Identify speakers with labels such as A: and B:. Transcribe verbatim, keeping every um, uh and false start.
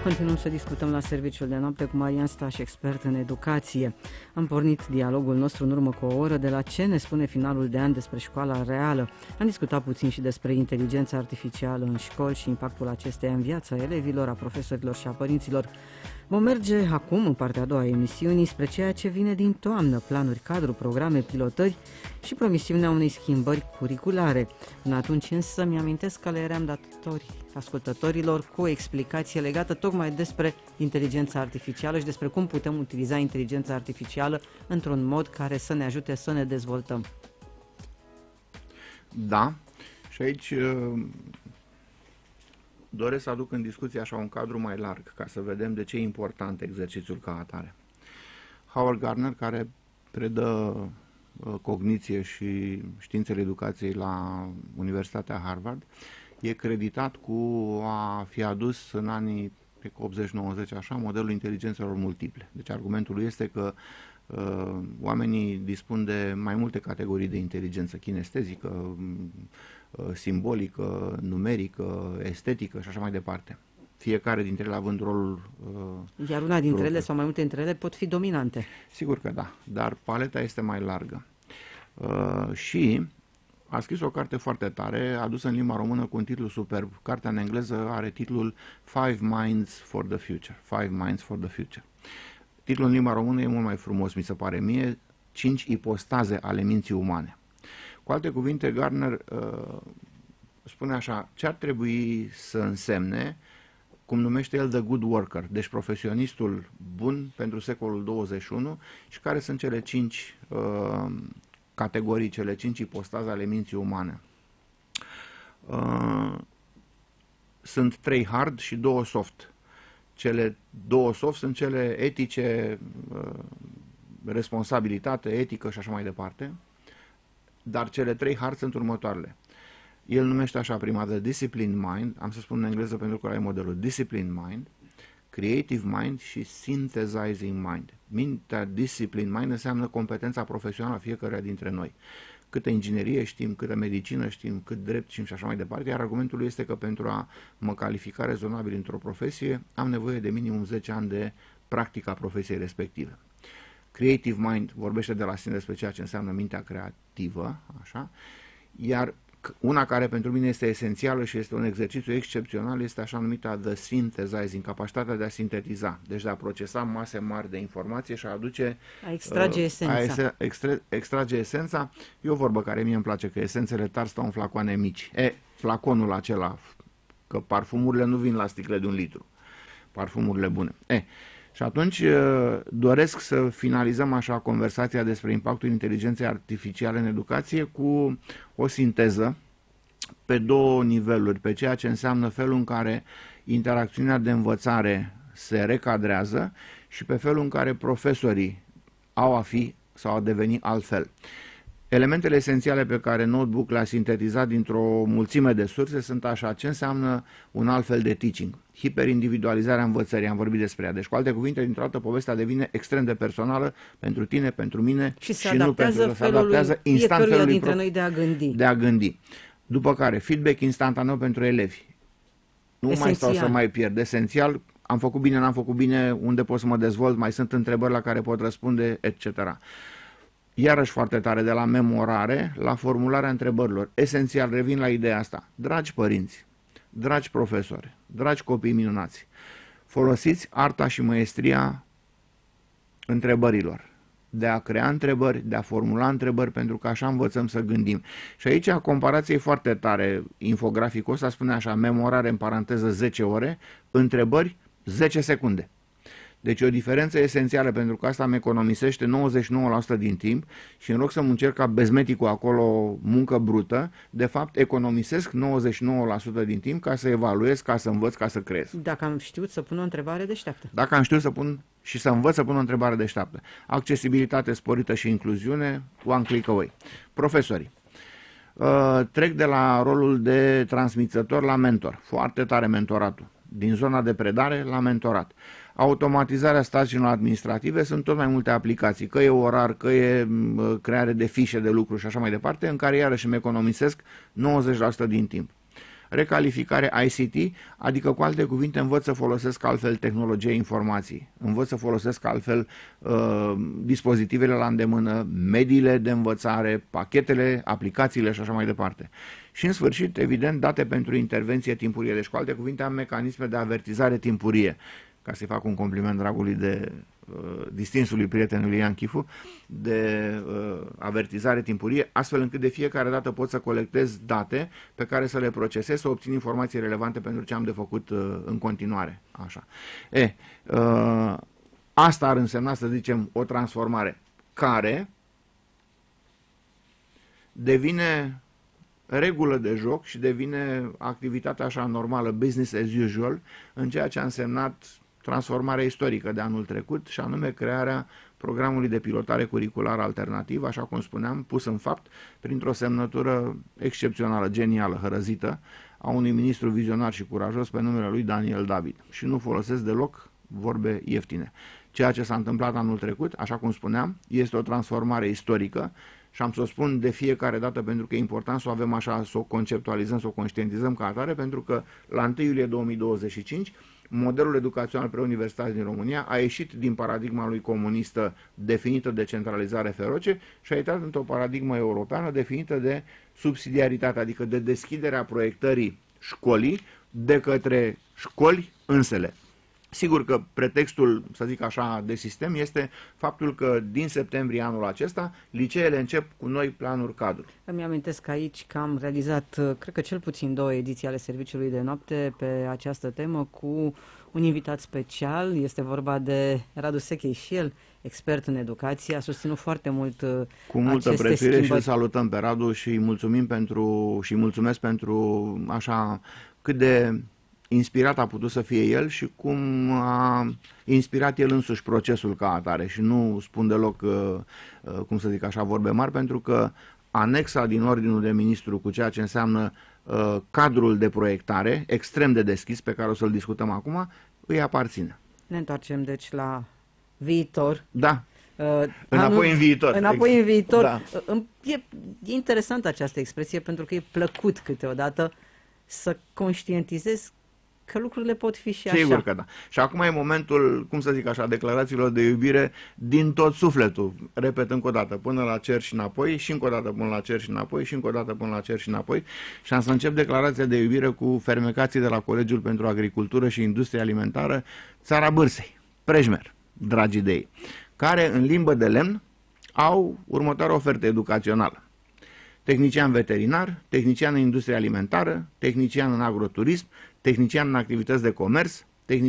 A: Continuăm să discutăm la serviciul de noapte cu Marian Staș, expert în educație. Am pornit dialogul nostru în urmă cu o oră de la ce ne spune finalul de an despre școala reală. Am discutat puțin și despre inteligența artificială în școli și impactul acesteia în viața elevilor, a profesorilor și a părinților. Vom merge acum, în partea a doua a emisiunii, spre ceea ce vine din toamnă, planuri, cadru, programe, pilotări și promisiunea unei schimbări curriculare. Până atunci însă mi-amintesc că le eram datori ascultătorilor cu o explicație legată tocmai despre inteligența artificială și despre cum putem utiliza inteligența artificială într-un mod care să ne ajute să ne dezvoltăm.
B: Da, și aici doresc să aduc în discuție așa un cadru mai larg, ca să vedem de ce e important exercițiul ca atare. Howard Gardner, care predă cogniție și științele educației la Universitatea Harvard, e creditat cu a fi adus în anii optzeci nouăzeci așa modelul inteligențelor multiple. Deci argumentul lui este că uh, oamenii dispun de mai multe categorii de inteligență, kinestezică, uh, simbolică, numerică, estetică și așa mai departe. Fiecare dintre ele având rolul... Uh,
A: Iar una dintre ele sau mai multe dintre ele pot fi dominante.
B: Sigur că da, dar paleta este mai largă. Uh, și a scris o carte foarte tare, adusă în limba română cu un titlu superb. Cartea în engleză are titlul Five Minds for the Future. Five Minds for the Future. Titlul în limba română e mult mai frumos, mi se pare mie, Cinci ipostaze ale minții umane. Cu alte cuvinte, Gardner uh, spune așa, ce ar trebui să însemne, cum numește el, the good worker, deci profesionistul bun pentru secolul douăzeci și unu, și care sunt cele cinci uh, categorii, cele cinci ipostaze ale minții umane. Uh, sunt trei hard și două soft. Cele două soft sunt cele etice, uh, responsabilitate, etică și așa mai departe, dar cele trei hard sunt următoarele. El numește așa prima, the disciplined mind, am să spun în engleză pentru că ăla e modelul, disciplined mind, creative mind și synthesizing mind. Mintea disciplined mind înseamnă competența profesională a fiecăruia dintre noi. Câtă inginerie știm, câtă medicină știm, cât drept știm și așa mai departe, iar argumentul este că pentru a mă califica rezonabil într-o profesie, am nevoie de minimum zece ani de practica profesiei respective. Creative mind vorbește de la sine despre ceea ce înseamnă mintea creativă, așa, iar una care pentru mine este esențială și este un exercițiu excepțional este așa numită the synthesizing, capacitatea de a sintetiza, deci de a procesa mase mari de informație și a aduce...
A: A extrage uh, esența. A ese,
B: extra, extrage esența. E o vorbă care mie îmi place, că esențele tari stau în flacoane mici. E, flaconul acela, că parfumurile nu vin la sticle de un litru. Parfumurile bune. E, și atunci doresc să finalizăm așa conversația despre impactul inteligenței artificiale în educație cu o sinteză pe două niveluri, pe ceea ce înseamnă felul în care interacțiunea de învățare se recadrează și pe felul în care profesorii au a fi sau a deveni altfel. Elementele esențiale pe care Notebook le-a sintetizat dintr-o mulțime de surse sunt așa, ce înseamnă un alt fel de teaching. Hiperindividualizarea învățării, am vorbit despre ea. Deci, cu alte cuvinte, dintr-o dată povestea devine extrem de personală pentru tine, pentru mine
A: și, se
B: și nu pentru că se adaptează instant felului
A: dintre noi de a gândi.
B: De a gândi. După care, feedback instantaneu pentru elevi. Nu esențial. Mai stau să mai pierd. Esențial, am făcut bine, n-am făcut bine, unde pot să mă dezvolt, mai sunt întrebări la care pot răspunde, et cetera. Iarăși foarte tare, de la memorare la formularea întrebărilor. Esențial, revin la ideea asta. Dragi părinți, dragi profesori, dragi copii minunați, folosiți arta și măestria întrebărilor. De a crea întrebări, de a formula întrebări, pentru că așa învățăm să gândim. Și aici comparație e foarte tare. Infograficul ăsta spune așa, memorare în paranteză zece ore, întrebări zece secunde. Deci o diferență esențială, pentru că asta îmi economisește nouăzeci și nouă la sută din timp și în loc să încerc ca bezmeticul acolo muncă brută, de fapt economisesc nouăzeci și nouă la sută din timp ca să evaluez, ca să învăț, ca să creez.
A: Dacă am știut să pun o întrebare deșteaptă.
B: Dacă am știut să pun și să învăț să pun o întrebare deșteaptă. Accesibilitate sporită și incluziune, one click away. Profesorii. Uh, trec de la rolul de transmițător la mentor. Foarte tare mentoratul. Din zona de predare la mentorat. Automatizarea stagiilor administrative, sunt tot mai multe aplicații, că e orar, că e creare de fișe de lucru și așa mai departe, în care iarăși îmi economisesc nouăzeci la sută din timp. recalificare I C T, adică cu alte cuvinte învăț să folosesc altfel tehnologia informației, învăț să folosesc altfel uh, dispozitivele la îndemână, mediile de învățare, pachetele, aplicațiile și așa mai departe. Și în sfârșit, evident, date pentru intervenție timpurie. Deci cu alte cuvinte am mecanisme de avertizare timpurie, ca să-i fac un compliment dragului de uh, distinsului prietenului Ian Chifu, de uh, avertizare timpurie, astfel încât de fiecare dată pot să colectez date pe care să le procesez, să obțin informații relevante pentru ce am de făcut uh, în continuare. Așa. E, uh, asta ar însemna, să zicem, o transformare care devine regulă de joc și devine activitatea așa normală, business as usual, în ceea ce a însemnat transformarea istorică de anul trecut, și anume crearea programului de pilotare curriculară alternativ, așa cum spuneam, pus în fapt printr-o semnătură excepțională, genială, hărăzită, a unui ministru vizionar și curajos pe numele lui Daniel David. Și nu folosesc deloc vorbe ieftine. Ceea ce s-a întâmplat anul trecut, așa cum spuneam, este o transformare istorică și am să o spun de fiecare dată pentru că e important să o avem așa, să o conceptualizăm, să o conștientizăm ca atare, pentru că la întâi iulie două mii douăzeci și cinci modelul educațional preuniversitar din România a ieșit din paradigma lui comunistă definită de centralizare feroce și a intrat într-o paradigmă europeană definită de subsidiaritate, adică de deschiderea proiectării școlii de către școli însele. Sigur că pretextul, să zic așa, de sistem este faptul că din septembrie anul acesta liceele încep cu noi planuri cadru.
A: Îmi amintesc aici că am realizat, cred că cel puțin două ediții ale Serviciului de Noapte pe această temă cu un invitat special. Este vorba de Radu Sechei și el, expert în educație, a susținut foarte mult
B: cu multă prețuire
A: schimbări.
B: Și îl salutăm pe Radu și îi mulțumim pentru, și mulțumesc pentru așa cât de inspirat a putut să fie el și cum a inspirat el însuși procesul ca atare. Și nu spun deloc, cum să zic așa, vorbe mari, pentru că anexa din ordinul de ministru cu ceea ce înseamnă cadrul de proiectare extrem de deschis, pe care o să-l discutăm acum, îi aparține.
A: Ne întoarcem deci la viitor.
B: Da.
A: Uh,
B: înapoi
A: anul,
B: în viitor.
A: Înapoi exact. în viitor.
B: Da.
A: E, e interesantă această expresie pentru că e plăcut câteodată să conștientizezi că lucrurile pot fi și așa.
B: Sigur că da. Și acum e momentul, cum să zic așa, declarațiilor de iubire din tot sufletul. Repet încă o dată, până la cer și înapoi, și încă o dată până la cer și înapoi, și încă o dată până la cer și înapoi. Și am să încep declarația de iubire cu fermecații de la Colegiul pentru Agricultură și Industrie Alimentară Țara Bârsei, Prejmer, dragii de ei, care în limbă de lemn au următoarea ofertă educațională. Tehnician veterinar, tehnician în industrie alimentară, tehnician în agroturism, tehnician în activități de comerț,